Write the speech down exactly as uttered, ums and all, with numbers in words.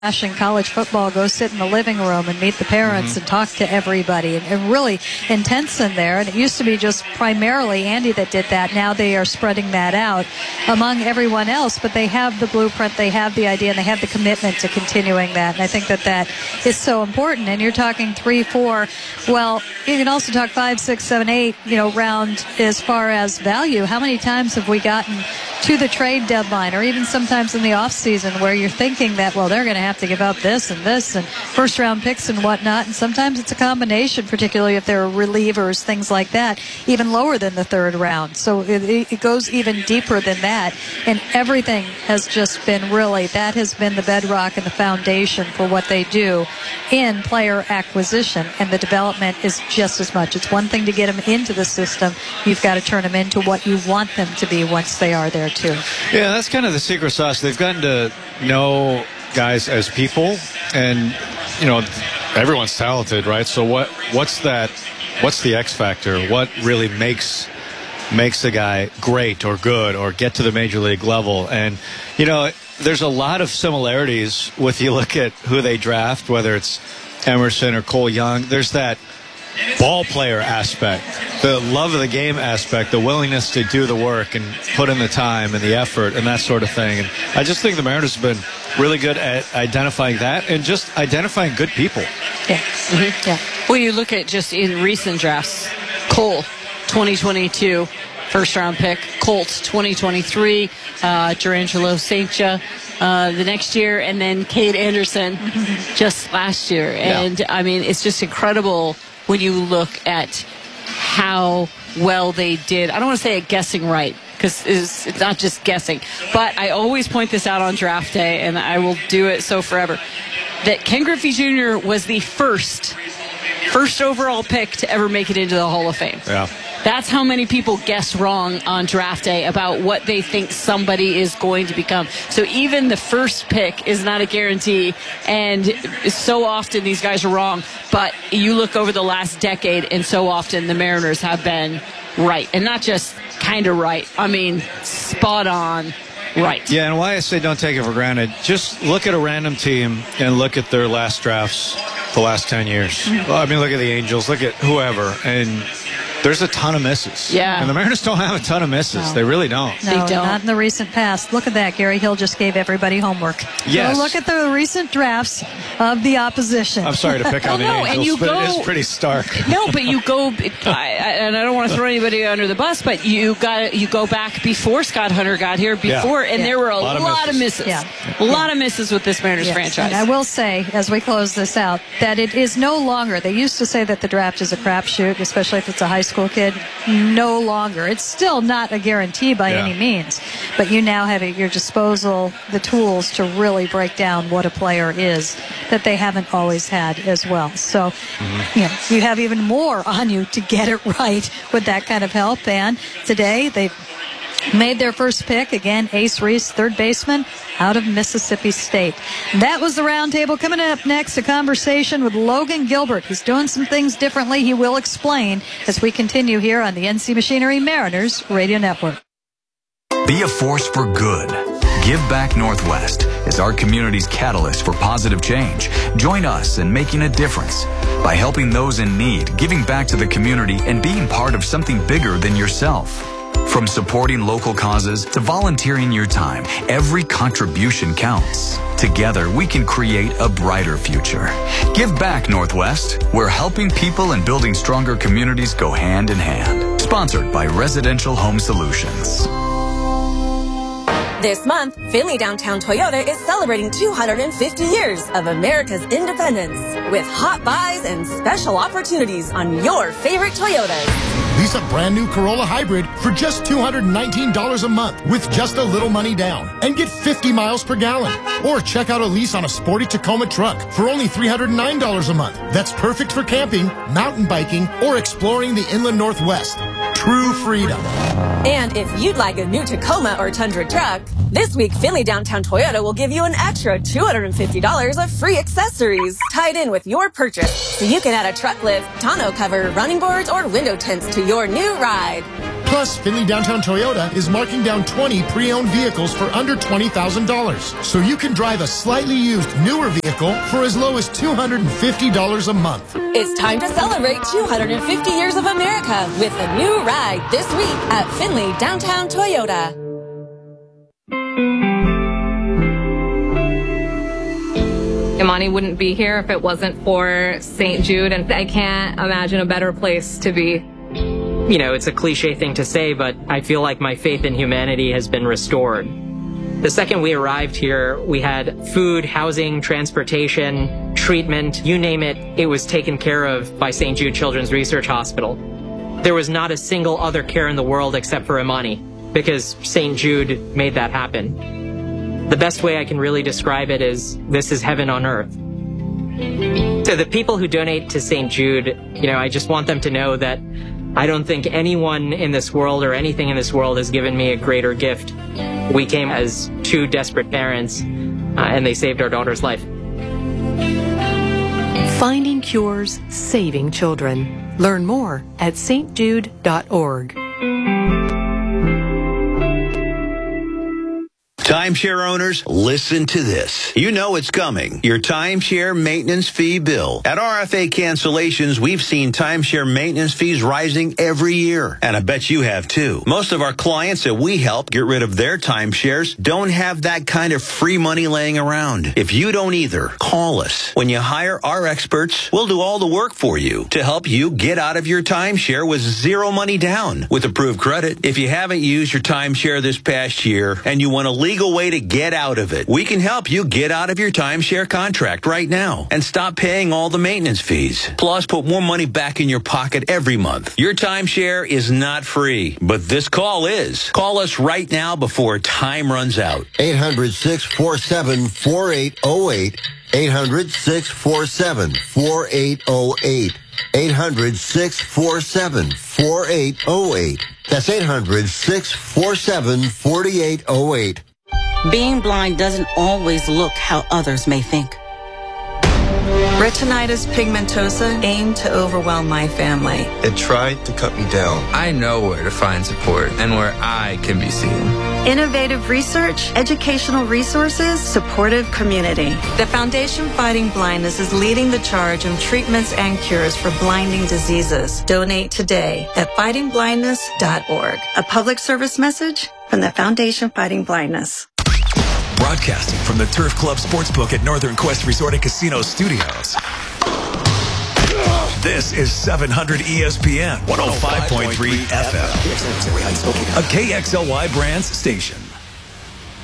in college football, go sit in the living room and meet the parents mm-hmm. and talk to everybody, and, and really intense in there. And it used to be just primarily Andy that did that. Now they are spreading that out among everyone else, but they have the blueprint, they have the idea, and they have the commitment to continuing that. And I think that that is so important. And you're talking three, four, well, you can also talk five, six, seven, eight, you know, round as far as value. How many times have we gotten to the trade deadline, or even sometimes in the off season, where you're thinking that, well, they're going to have to give up this and this and first round picks and whatnot, and sometimes it's a combination, particularly if there are relievers, things like that, even lower than the third round. So it, it goes even deeper than that, and everything has just been really, that has been the bedrock and the foundation for what they do in player acquisition, and the development is just as much. It's one thing to get them into the system, you've got to turn them into what you want them to be once they are there too. Yeah, that's kind of the secret sauce. They've gotten to know guys as people, and you know, everyone's talented, right? So what what's that what's the X factor? What really makes makes a guy great or good or get to the major league level? And you know, there's a lot of similarities with, you look at who they draft, whether it's Emerson or Cole Young. There's that ball player aspect, the love of the game aspect, the willingness to do the work and put in the time and the effort and that sort of thing. And I just think the Mariners have been really good at identifying that and just identifying good people. Yeah. Mm-hmm. Yeah. Well, you look at just in recent drafts, Cole, twenty twenty-two, first round pick. Colts, twenty twenty-three, uh, Durangelo Saint-Just uh, the next year, and then Cade Anderson just last year. And, yeah. I mean, it's just incredible when you look at how well they did. I don't want to say it guessing right, because it's, it's not just guessing. But I always point this out on draft day, and I will do it so forever, that Ken Griffey Junior was the first, first overall pick to ever make it into the Hall of Fame. Yeah. That's how many people guess wrong on draft day about what they think somebody is going to become. So even the first pick is not a guarantee, and so often these guys are wrong. But you look over the last decade, and so often the Mariners have been right. And not just kind of right. I mean, spot on right. Yeah, and why I say don't take it for granted, just look at a random team and look at their last drafts the last ten years. Mm-hmm. Well, I mean, look at the Angels, look at whoever, and there's a ton of misses. Yeah. And the Mariners don't have a ton of misses. No. They really don't. No, they don't. Not in the recent past. Look at that. Gary Hill just gave everybody homework. Yes. So look at the recent drafts of the opposition. I'm sorry to pick on well, the no, Angels, and you but go, it is pretty stark. No, but you go, I, I, and I don't want to throw anybody under the bus, but you got you go back before Scott Hunter got here, before, yeah. and yeah. there were a, a lot, lot of misses. Yeah. A lot of misses with this Mariners yes. franchise. And I will say, as we close this out, that it is no longer, they used to say that the draft is a crapshoot, especially if it's a high school kid. No longer. It's still not a guarantee by yeah. any means, but you now have at your disposal the tools to really break down what a player is that they haven't always had as well. So mm-hmm. you know, you have even more on you to get it right with that kind of help. And today they made their first pick, again, Ace Reese, third baseman out of Mississippi State. That was the roundtable. Coming up next, a conversation with Logan Gilbert. He's doing some things differently. He will explain as we continue here on the N C Machinery Mariners Radio Network. Be a force for good. Give Back Northwest is our community's catalyst for positive change. Join us in making a difference by helping those in need, giving back to the community, and being part of something bigger than yourself. From supporting local causes to volunteering your time, every contribution counts. Together, we can create a brighter future. Give Back Northwest, where helping people and building stronger communities go hand in hand. Sponsored by Residential Home Solutions. This month, Finley Downtown Toyota is celebrating two hundred fifty years of America's independence with hot buys and special opportunities on your favorite Toyotas. Lease a brand new Corolla Hybrid for just two hundred nineteen dollars a month with just a little money down and get fifty miles per gallon. Or check out a lease on a sporty Tacoma truck for only three hundred nine dollars a month. That's perfect for camping, mountain biking, or exploring the inland Northwest. True freedom. And if you'd like a new Tacoma or Tundra truck, this week Finley Downtown Toyota will give you an extra two hundred fifty dollars of free accessories tied in with your purchase, so you can add a truck lift, tonneau cover, running boards, or window tints to your new ride. Plus, Findlay Downtown Toyota is marking down twenty pre-owned vehicles for under twenty thousand dollars. So you can drive a slightly used, newer vehicle for as low as two hundred fifty dollars a month. It's time to celebrate two hundred fifty years of America with a new ride this week at Findlay Downtown Toyota. Imani wouldn't be here if it wasn't for Saint Jude, and I can't imagine a better place to be. You know, it's a cliche thing to say, but I feel like my faith in humanity has been restored. The second we arrived here, we had food, housing, transportation, treatment, you name it, it was taken care of by Saint Jude Children's Research Hospital. There was not a single other care in the world except for Imani, because Saint Jude made that happen. The best way I can really describe it is, this is heaven on earth. So the people who donate to Saint Jude, you know, I just want them to know that I don't think anyone in this world or anything in this world has given me a greater gift. We came as two desperate parents, uh, and they saved our daughter's life. Finding cures, saving children. Learn more at s t jude dot org. Timeshare owners, listen to this. You know it's coming. Your timeshare maintenance fee bill. At R F A Cancellations, we've seen timeshare maintenance fees rising every year. And I bet you have too. Most of our clients that we help get rid of their timeshares don't have that kind of free money laying around. If you don't either, call us. When you hire our experts, we'll do all the work for you to help you get out of your timeshare with zero money down with approved credit. If you haven't used your timeshare this past year and you want a legal way to get out of it, we can help you get out of your timeshare contract right now and stop paying all the maintenance fees. Plus, put more money back in your pocket every month. Your timeshare is not free, but this call is. Call us right now before time runs out. eight hundred, six four seven, four eight zero eight. eight hundred, six four seven, four eight zero eight. eight hundred, six four seven, four eight zero eight. That's eight hundred, six four seven, four eight zero eight. Being blind doesn't always look how others may think. Retinitis pigmentosa aimed to overwhelm my family. It tried to cut me down. I know where to find support and where I can be seen. Innovative research, educational resources, supportive community. The Foundation Fighting Blindness is leading the charge in treatments and cures for blinding diseases. Donate today at fighting blindness dot org. A public service message from the Foundation Fighting Blindness. Broadcasting from the Turf Club Sportsbook at Northern Quest Resort and Casino Studios. This is seven hundred E S P N one oh five point three F M, a K X L Y Brands station.